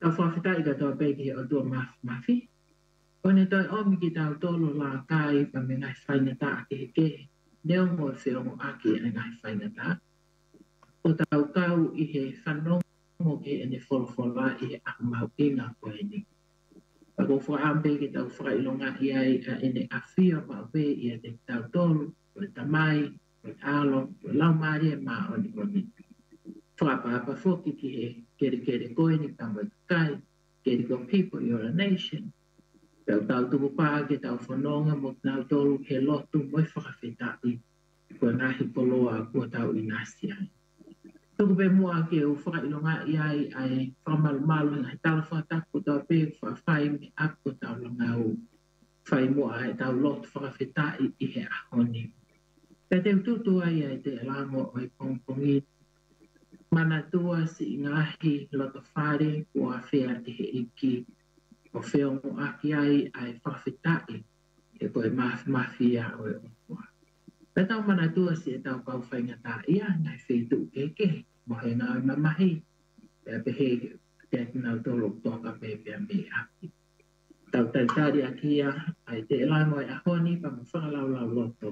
whawhita I ka tō pēki o tō mawhi. O ne toi omi ki tau tōlo la kai pa me ngai whaina tā ke ke. Neo ngō whiongo aki e ngai whaina tā. O tau kau I he whanongo ke e ne wholawhola I he akamau I ngā koe ni. Pako whaambe ki tau whakailonga I ai e ne awhia maupe I a te tau tōlu, o le tamai, o le alo, o le laumari e mā oni oni. Whakapapa whoki ki he kere koe ni pamo I kai, kere ko people you're a nation. Pau tau tuku pā ke tau whanonga mo tau tōlu he lotu moi whakawhitai. Kua ngahi poloa kua tau I nasi ai. Tuku pe mua ke u whakailonga I ai ai whakamalu I tala whataku tau pe whawhai me ako tau langau. Whai mua ai tau lotu whakawhitai I he ahoni. Pea te ututu ai ai te lango o I pongpongi. Mana tua si ngahi loto whare kua whea te he iki. O whiongo aki ai ai whawhitai. E koe mafia o e okua. Pea tau mana tua si e tau kau whainga tā ia ngai whetu keke. Mohe ngā mamahi. Pea pehe te nau tolo toka pepea me aki. Tau taitari akia ai te lango ai ahoni pa mo whakalau lau loto.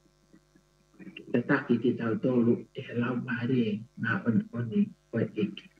Te taki ki tau tolu e he lau maare ngā oni koe eki.